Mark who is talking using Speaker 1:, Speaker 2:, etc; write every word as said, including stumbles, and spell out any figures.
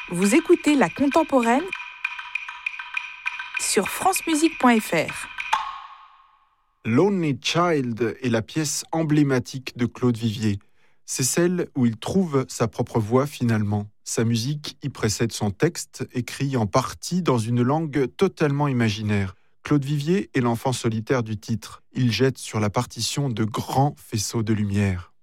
Speaker 1: Vous écoutez La Contemporaine sur francemusique point f r.
Speaker 2: Lonely Child est la pièce emblématique de Claude Vivier. C'est celle où il trouve sa propre voix finalement. Sa musique y précède son texte, écrit en partie dans une langue totalement imaginaire. Claude Vivier est l'enfant solitaire du titre. Il jette sur la partition de grands faisceaux de lumière.